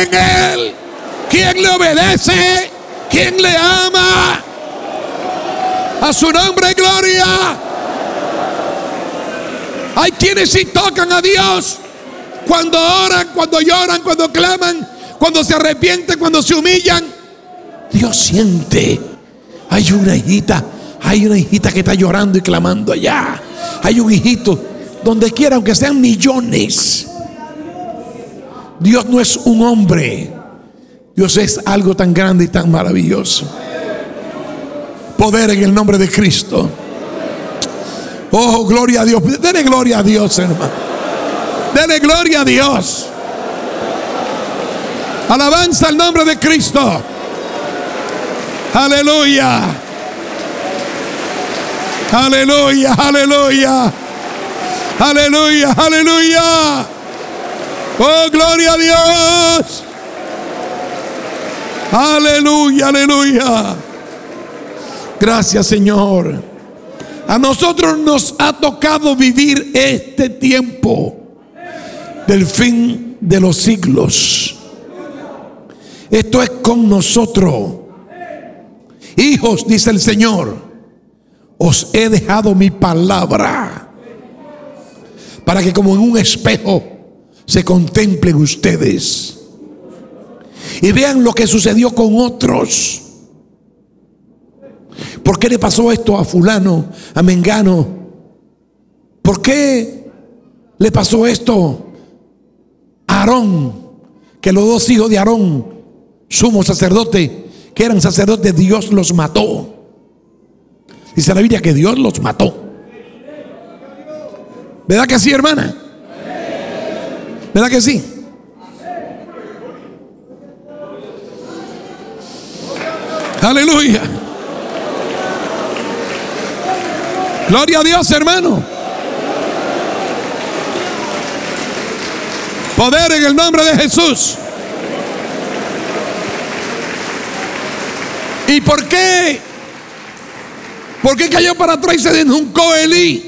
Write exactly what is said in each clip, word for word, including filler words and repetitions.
cree en Él? ¿Quién le obedece? ¿Quién le ama? A su nombre, gloria. Hay quienes sí tocan a Dios cuando oran, cuando lloran, cuando claman, cuando se arrepienten, cuando se humillan. Dios siente. Hay una hijita, hay una hijita que está llorando y clamando allá. Hay un hijito, donde quiera, aunque sean millones. Dios no es un hombre. Dios es algo tan grande y tan maravilloso. Poder en el nombre de Cristo. Oh, gloria a Dios. Dele gloria a Dios, hermano. Dele gloria a Dios. Alabanza al nombre de Cristo. Aleluya. Aleluya, aleluya. Aleluya, aleluya. Oh, gloria a Dios. Aleluya, aleluya. Gracias, Señor. A nosotros nos ha tocado vivir este tiempo del fin de los siglos. Esto es con nosotros. Hijos, dice el Señor, os he dejado mi palabra para que como en un espejo se contemplen ustedes y vean lo que sucedió con otros. ¿Por qué le pasó esto a fulano, a mengano? ¿Por qué le pasó esto a Aarón? Que los dos hijos de Aarón, sumo sacerdote, que eran sacerdotes, Dios los mató. Dice la Biblia que Dios los mató. ¿Verdad que sí, hermana? ¿Verdad que sí? Aleluya. Gloria a Dios, hermano. Poder en el nombre de Jesús. ¿Y por qué? ¿Por qué cayó para atrás y se desnuncó Elí?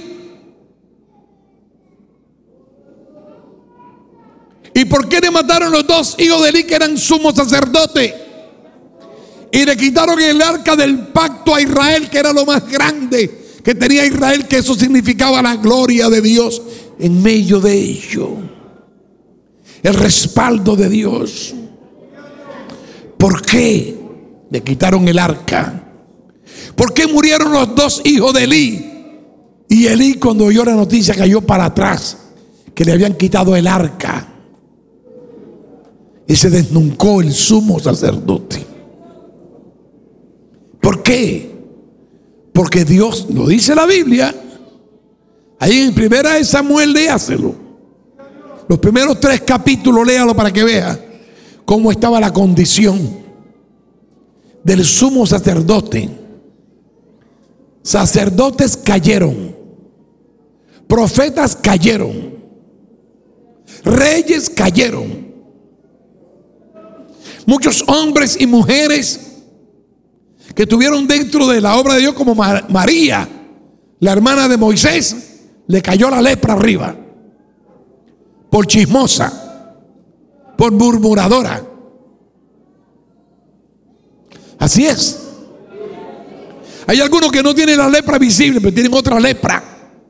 ¿Y por qué le mataron los dos hijos de Elí que eran sumos sacerdotes? Y le quitaron el arca del pacto a Israel, que era lo más grande que tenía Israel, que eso significaba la gloria de Dios en medio de ello, el respaldo de Dios. ¿Por qué le quitaron el arca? ¿Por qué murieron los dos hijos de Elí? Y Elí, cuando oyó la noticia, cayó para atrás, que le habían quitado el arca, y se desnuncó el sumo sacerdote. ¿Por qué? Porque Dios, lo dice la Biblia, ahí en primera de Samuel, léaselo. Los primeros tres capítulos, léalo para que vea cómo estaba la condición del sumo sacerdote. Sacerdotes cayeron, profetas cayeron, reyes cayeron. Muchos hombres y mujeres que estuvieron dentro de la obra de Dios, como María, la hermana de Moisés, le cayó la lepra arriba por chismosa, por murmuradora. Así es. Hay algunos que no tienen la lepra visible, pero tienen otra lepra,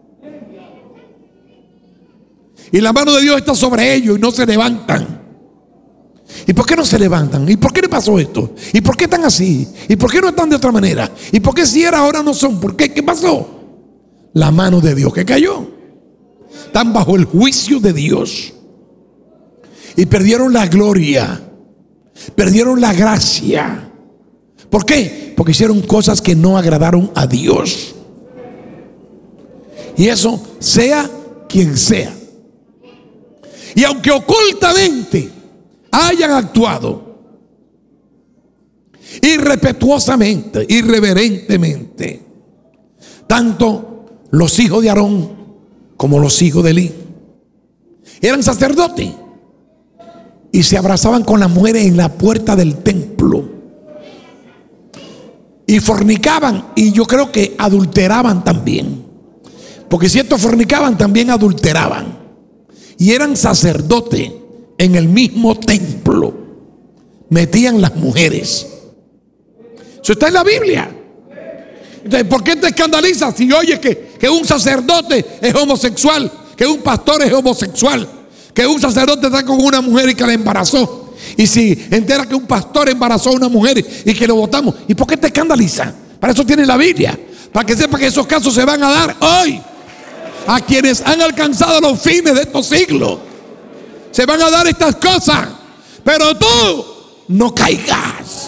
y la mano de Dios está sobre ellos y no se levantan. ¿Y por qué no se levantan? ¿Y por qué le pasó esto? ¿Y por qué están así? ¿Y por qué no están de otra manera? ¿Y por qué si era ahora no son? ¿Por qué? ¿Qué pasó? La mano de Dios que cayó. Están bajo el juicio de Dios y perdieron la gloria, perdieron la gracia. ¿Por qué? Porque hicieron cosas que no agradaron a Dios. Y eso sea quien sea. Y aunque ocultamente hayan actuado irrespetuosamente, irreverentemente, tanto los hijos de Aarón como los hijos de Elí eran sacerdotes y se abrazaban con las mujeres en la puerta del templo y fornicaban, y yo creo que adulteraban también, porque si estos fornicaban también adulteraban, y eran sacerdotes en el mismo templo. metían las mujeres. Eso está en la Biblia. Entonces, ¿por qué te escandalizas si oyes que, que un sacerdote es homosexual, que un pastor es homosexual, que un sacerdote está con una mujer y que la embarazó? Y si entera que un pastor embarazó a una mujer y que lo votamos, ¿y por qué te escandaliza? Para eso tiene la Biblia, para que sepa que esos casos se van a dar hoy a quienes han alcanzado los fines de estos siglos. Se van a dar estas cosas, pero tú no caigas.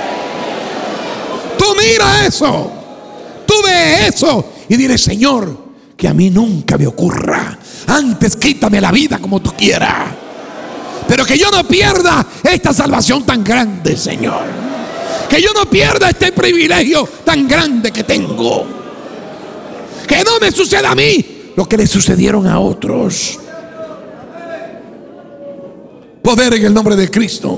Tú mira eso, tú ve eso y dile: Señor, que a mí nunca me ocurra. Antes quítame la vida como tú quieras, pero que yo no pierda esta salvación tan grande, Señor. Que yo no pierda este privilegio tan grande que tengo. Que no me suceda a mí lo que le sucedieron a otros. Poder en el nombre de Cristo.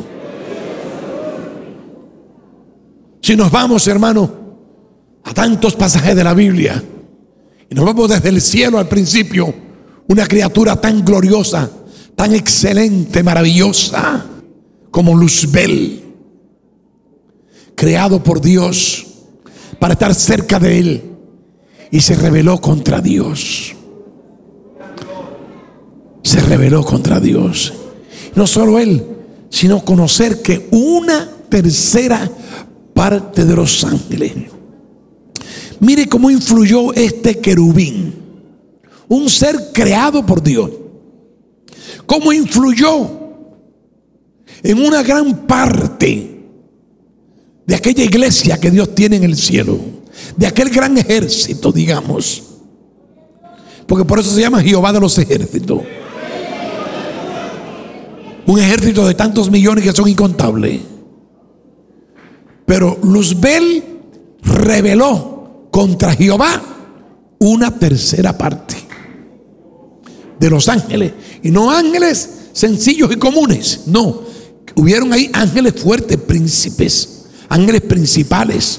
Si nos vamos, hermano, a tantos pasajes de la Biblia, y nos vamos desde el cielo al principio, una criatura tan gloriosa, tan excelente, maravillosa como Luzbel, creado por Dios para estar cerca de Él, y se rebeló contra Dios. Se rebeló contra Dios. No solo él, sino conocer que una tercera parte de los ángeles. Mire cómo influyó este querubín, un ser creado por Dios. Cómo influyó en una gran parte de aquella iglesia que Dios tiene en el cielo, de aquel gran ejército, digamos, porque por eso se llama Jehová de los ejércitos. Un ejército de tantos millones que son incontables. Pero Luzbel rebeló contra Jehová una tercera parte de los ángeles, y no ángeles sencillos y comunes, no, hubieron ahí ángeles fuertes, príncipes, ángeles principales.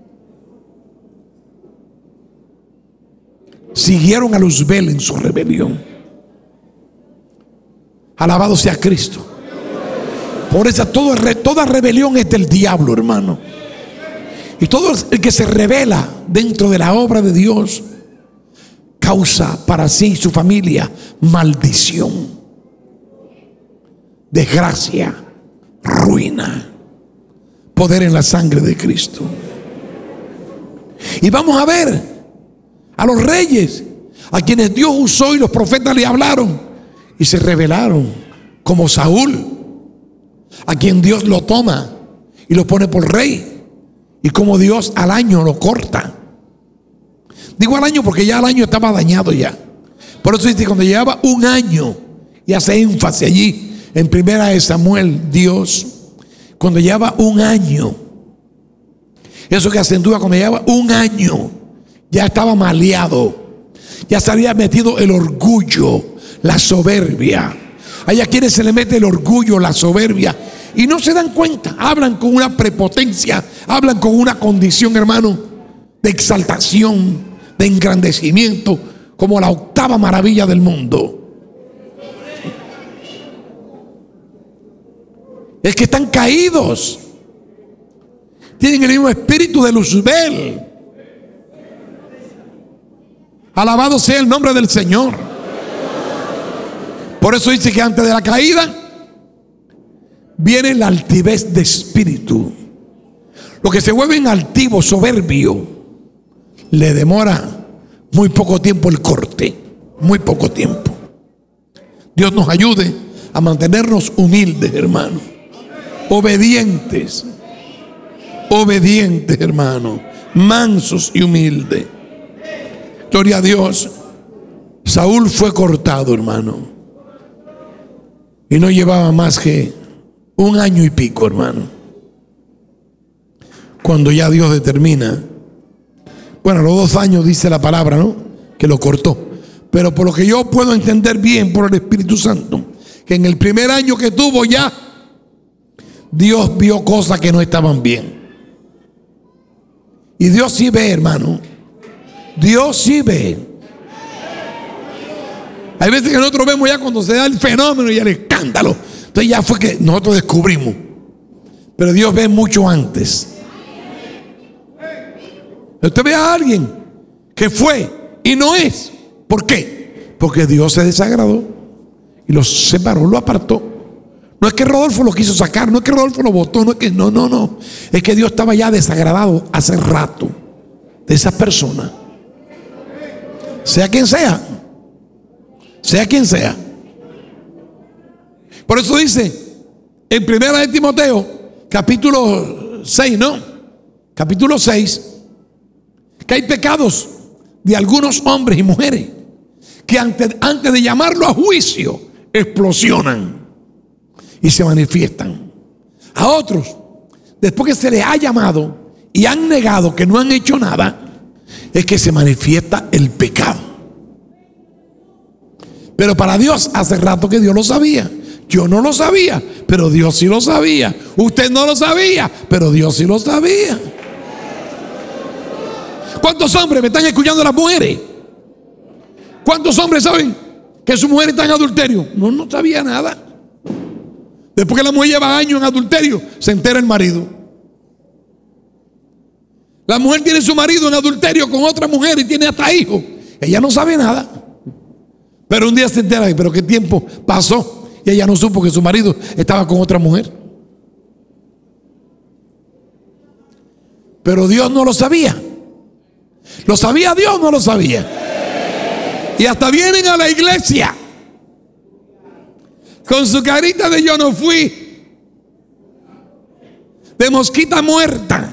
Siguieron a Luzbel en su rebelión. Alabado sea Cristo. Por eso todo, toda rebelión es del diablo, hermano. Y todo el que se rebela dentro de la obra de Dios causa para sí y su familia maldición, desgracia, ruina. Poder en la sangre de Cristo. Y vamos a ver a los reyes a quienes Dios usó y los profetas le hablaron y se rebelaron, como Saúl, a quien Dios lo toma y lo pone por rey, y como Dios al año lo corta. Digo al año porque ya al año estaba dañado ya. Por eso dice cuando llevaba un año, y hace énfasis allí en primera de Samuel, Dios, cuando llevaba un año, eso que acentúa cuando llevaba un año, ya estaba maleado, ya se había metido el orgullo, la soberbia. Hay a quienes se le mete el orgullo, la soberbia, y no se dan cuenta. Hablan con una prepotencia, hablan con una condición, hermano, de exaltación, de engrandecimiento, como la octava maravilla del mundo. Es que están caídos. Tienen el mismo espíritu de Luzbel. Alabado sea el nombre del Señor. Por eso dice que antes de la caída viene la altivez de espíritu. Lo que se vuelve en altivo, soberbio, le demora muy poco tiempo el corte, muy poco tiempo. Dios nos ayude a mantenernos humildes, hermano, obedientes, obedientes, hermano, mansos y humildes. Gloria a Dios. Saúl fue cortado, hermano, y no llevaba más que un año y pico, hermano, cuando ya Dios determina, bueno, los dos años dice la palabra, ¿no?, que lo cortó. Pero por lo que yo puedo entender bien por el Espíritu Santo, que en el primer año que tuvo ya Dios vio cosas que no estaban bien. Y Dios sí ve, hermano, Dios sí ve. Hay veces que nosotros vemos ya cuando se da el fenómeno y el escándalo, entonces ya fue que nosotros descubrimos. Pero Dios ve mucho antes. Usted ve a alguien que fue y no es. ¿Por qué? Porque Dios se desagradó y lo separó, lo apartó. No es que Rodolfo lo quiso sacar, no es que Rodolfo lo botó, no es que, no, no, no. Es que Dios estaba ya desagradado hace rato de esa persona. Sea quien sea, sea quien sea. Por eso dice en primera de Timoteo, capítulo seis, ¿no? Capítulo seis, que hay pecados de algunos hombres y mujeres que antes, antes de llamarlo a juicio, explosionan y se manifiestan. A otros, después que se les ha llamado y han negado que no han hecho nada, es que se manifiesta el pecado. Pero para Dios, hace rato que Dios lo sabía. Yo no lo sabía, pero Dios sí lo sabía. Usted no lo sabía, pero Dios sí lo sabía. ¿Cuántos hombres me están escuchando las mujeres? ¿Cuántos hombres saben que su mujer está en adulterio? No, no sabía nada. Después que la mujer lleva años en adulterio, se entera el marido. La mujer tiene su marido en adulterio con otra mujer y tiene hasta hijos. Ella no sabe nada. Pero un día se entera, pero qué tiempo pasó y ella no supo que su marido estaba con otra mujer. Pero Dios no lo sabía. ¿Lo sabía Dios? No lo sabía. Y hasta vienen a la iglesia con su carita de yo no fui, de mosquita muerta,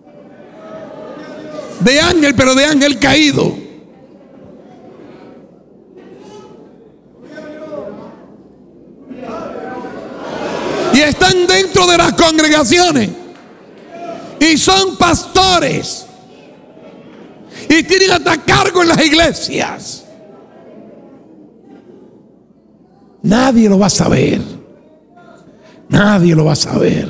de ángel, pero de ángel caído. Y están dentro de las congregaciones y son pastores y tienen hasta cargo en las iglesias. Nadie lo va a saber. Nadie lo va a saber.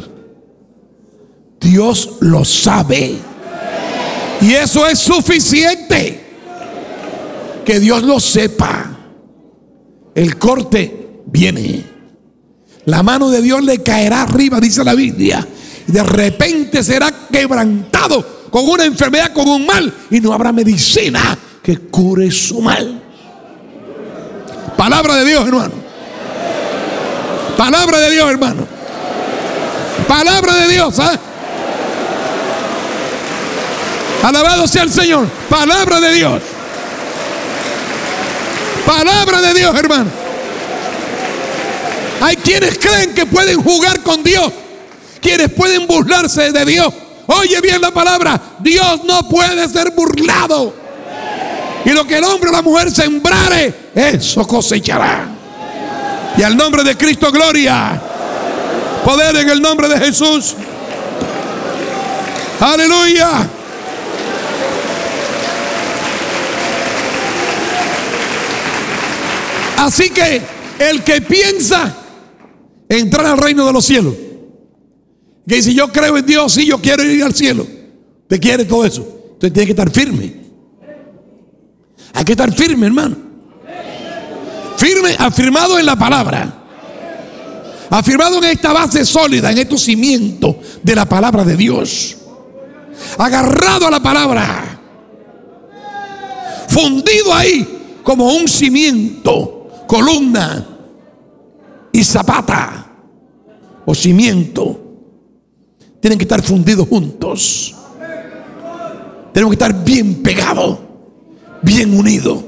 Dios lo sabe. Y eso es suficiente. Que Dios lo sepa. El corte viene. La mano de Dios le caerá arriba, dice la Biblia. Y de repente será quebrantado con una enfermedad, con un mal. Y no habrá medicina que cure su mal. Palabra de Dios, hermano. Palabra de Dios, hermano. Palabra de Dios, ¿eh? Alabado sea el Señor. Palabra de Dios. Palabra de Dios, hermano. Hay quienes creen que pueden jugar con Dios, quienes pueden burlarse de Dios. Oye bien la palabra. Dios no puede ser burlado. Y lo que el hombre o la mujer sembrare, eso cosechará. Y al nombre de Cristo, gloria. Poder en el nombre de Jesús. Aleluya. Así que el que piensa entrar al reino de los cielos, que dice yo creo en Dios, sí, yo quiero ir al cielo, te quiere todo eso, entonces tiene que estar firme. Hay que estar firme, hermano. Firme, afirmado en la palabra, afirmado en esta base sólida, en estos cimientos de la palabra de Dios, agarrado a la palabra, fundido ahí como un cimiento, columna y zapata o cimiento. Tienen que estar fundidos juntos. Tenemos que estar bien pegados, bien unidos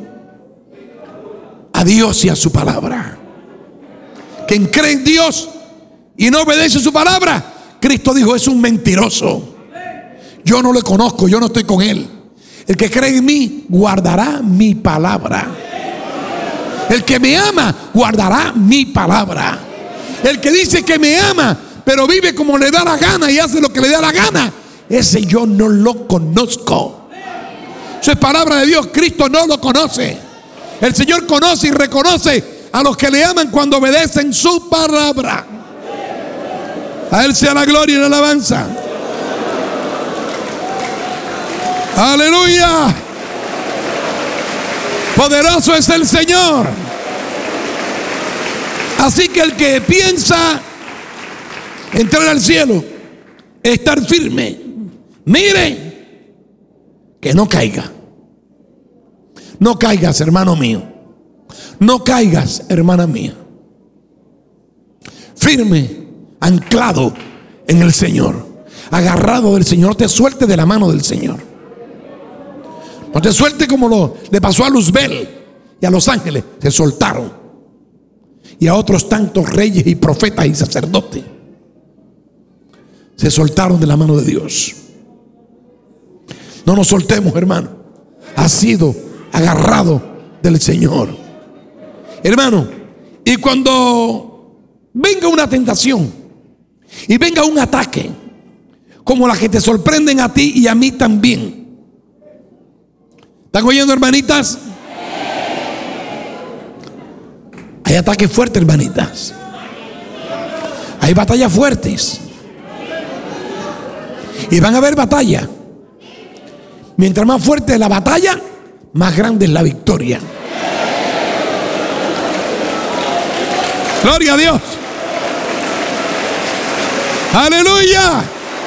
a Dios y a su palabra. Quien cree en Dios y no obedece su palabra, Cristo dijo, es un mentiroso. Yo no le conozco, yo no estoy con él. El que cree en mí guardará mi palabra. El que me ama guardará mi palabra. El que dice que me ama pero vive como le da la gana y hace lo que le da la gana, ese yo no lo conozco. Eso es palabra de Dios. Cristo no lo conoce. El Señor conoce y reconoce a los que le aman cuando obedecen su palabra. A Él sea la gloria y la alabanza. Aleluya. Poderoso es el Señor. Así que el que piensa entrar al cielo, estar firme. Mire, que no caiga. No caigas, hermano mío. No caigas, hermana mía. Firme, anclado en el Señor, agarrado del Señor. No te suelte de la mano del Señor. No te suelte como lo, le pasó a Luzbel y a los ángeles. Se soltaron. Y a otros tantos reyes y profetas y sacerdotes se soltaron de la mano de Dios. No nos soltemos, hermano. Ha sido agarrado del Señor, hermano. Y cuando venga una tentación y venga un ataque como la que te sorprenden a ti y a mí también. ¿Están oyendo, hermanitas? Hay ataques fuertes, hermanitas. Hay batallas fuertes. Y van a haber batallas. Mientras más fuerte es la batalla, más grande es la victoria. Gloria a Dios. Aleluya.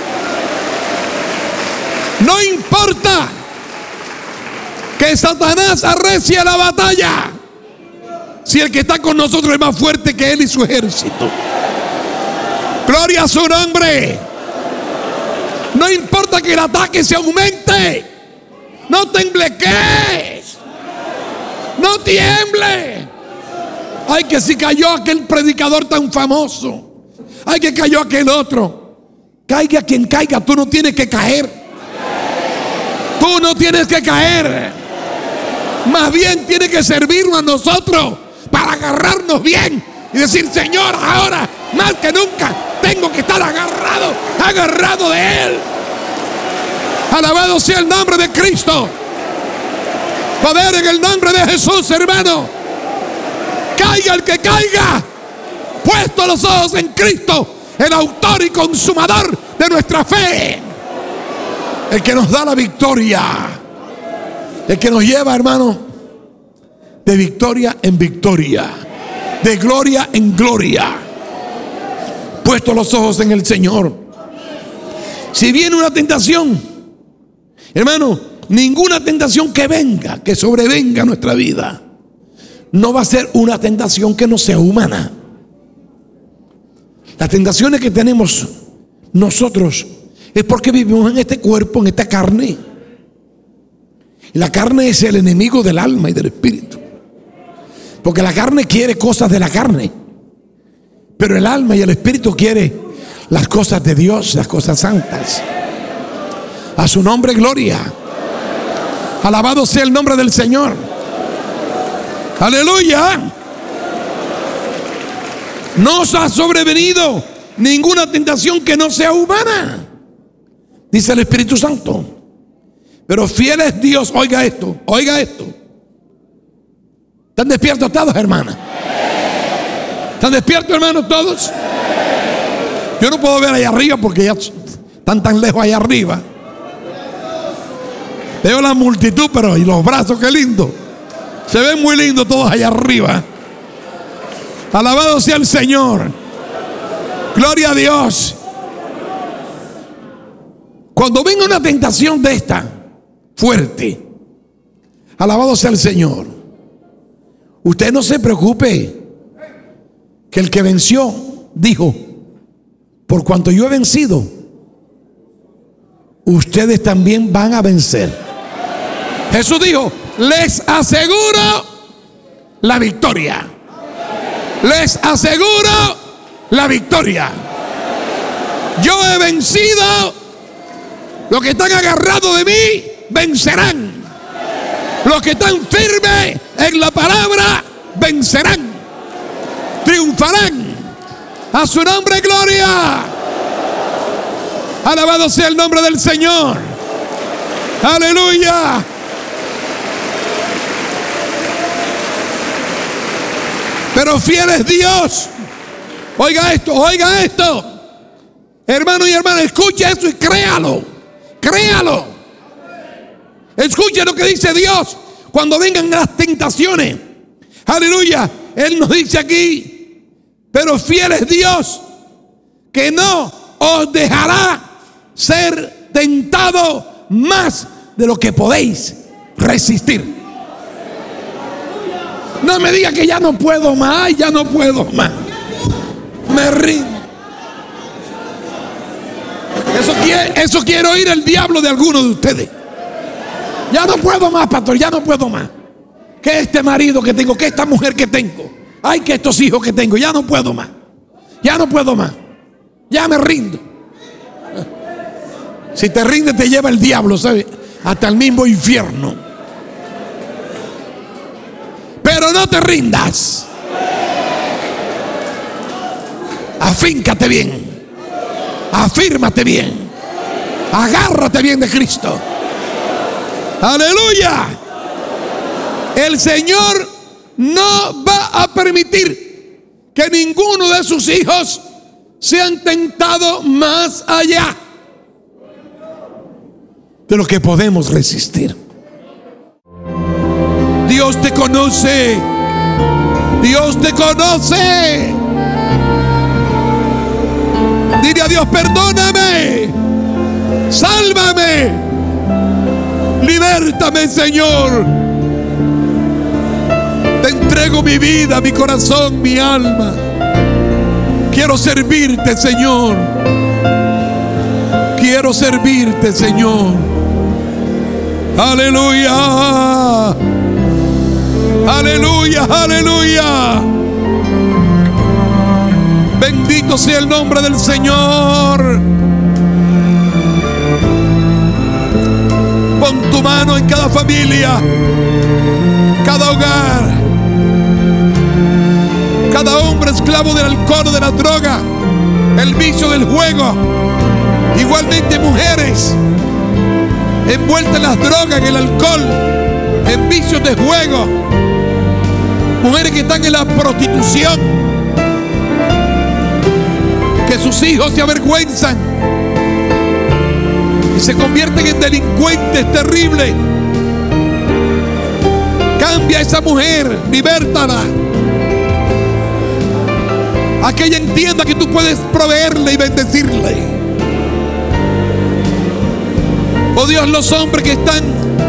No importa que Satanás arrecie la batalla, si el que está con nosotros es más fuerte que él y su ejército. Gloria a su nombre. No importa que el ataque se aumente. No tembleques. No tiemble. Ay, que si cayó aquel predicador tan famoso. Ay, que cayó aquel otro. Caiga quien caiga, tú no tienes que caer. Tú no tienes que caer. Más bien tiene que servirnos a nosotros para agarrarnos bien y decir: Señor, ahora más que nunca tengo que estar agarrado, agarrado de Él. Alabado sea el nombre de Cristo. Poder en el nombre de Jesús, hermano. Caiga el que caiga, puesto los ojos en Cristo, el autor y consumador de nuestra fe, el que nos da la victoria, el que nos lleva, hermano, de victoria en victoria, de gloria en gloria, puesto los ojos en el Señor. Si viene una tentación, hermano, ninguna tentación que venga, que sobrevenga a nuestra vida, no va a ser una tentación que no sea humana. Las tentaciones que tenemos nosotros es porque vivimos en este cuerpo, en esta carne. Y la carne es el enemigo del alma y del espíritu. Porque la carne quiere cosas de la carne, pero el alma y el espíritu quiere las cosas de Dios, las cosas santas. A su nombre, gloria. Alabado sea el nombre del Señor. Aleluya. No os ha sobrevenido ninguna tentación que no sea humana, dice el Espíritu Santo. Pero fiel es Dios. Oiga esto, oiga esto. ¿Están despiertos todos, hermanas? ¿Están despiertos, hermanos, todos? Yo no puedo ver allá arriba porque ya están tan lejos allá arriba. Veo la multitud, pero y los brazos, qué lindo. Se ven muy lindos todos allá arriba. Alabado sea el Señor. Gloria a Dios. Cuando venga una tentación de esta fuerte, alabado sea el Señor, usted no se preocupe, que el que venció dijo: por cuanto yo he vencido, ustedes también van a vencer. Jesús dijo: les aseguro la victoria. Les aseguro la victoria. Yo he vencido. Los que están agarrados de mí vencerán. Los que están firmes en la palabra vencerán. Triunfarán. A su nombre, gloria. Alabado sea el nombre del Señor. Aleluya. Pero fiel es Dios. Oiga esto, oiga esto. Hermano y hermana, escuche esto y créalo. Créalo. Escuche lo que dice Dios cuando vengan las tentaciones. Aleluya. Él nos dice aquí: pero fiel es Dios, que no os dejará ser tentado más de lo que podéis resistir. No me diga que ya no puedo más, ya no puedo más. Me rindo. Eso quiere, eso quiere oír el diablo de algunos de ustedes. Ya no puedo más, pastor, ya no puedo más. Que este marido que tengo, que esta mujer que tengo, ay, que estos hijos que tengo, ya no puedo más. Ya no puedo más. Ya me rindo. Si te rindes te lleva el diablo, ¿sabes? Hasta el mismo infierno. Pero no te rindas. Afíncate bien. Afírmate bien. Agárrate bien de Cristo. Aleluya. El Señor no va a permitir que ninguno de sus hijos sean tentados más allá de lo que podemos resistir. Dios te conoce. Dios te conoce. Dile a Dios: perdóname, sálvame, libértame, Señor. Te entrego mi vida, mi corazón, mi alma. Quiero servirte, Señor. Quiero servirte, Señor. Aleluya. Aleluya, aleluya. Bendito sea el nombre del Señor. Pon tu mano en cada familia, cada hogar, cada hombre esclavo del alcohol o de la droga, el vicio del juego. Igualmente mujeres envueltas en las drogas, en el alcohol, en vicios de juego. Mujeres que están en la prostitución, que sus hijos se avergüenzan y se convierten en delincuentes terribles. Cambia a esa mujer, libértala, a que ella entienda que tú puedes proveerle y bendecirle. Oh Dios, los hombres que están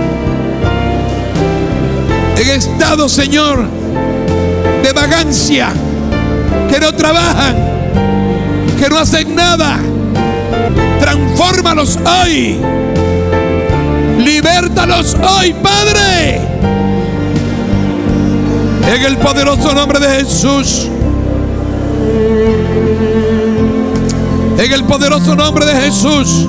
en estado, Señor, de vagancia, que no trabajan, que no hacen nada, transfórmalos hoy, libértalos hoy, Padre, en el poderoso nombre de Jesús. En el poderoso nombre de Jesús.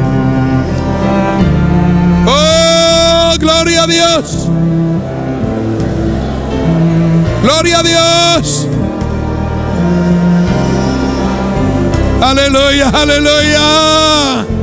Oh, gloria a Dios. Gloria a Dios. Aleluya, aleluya.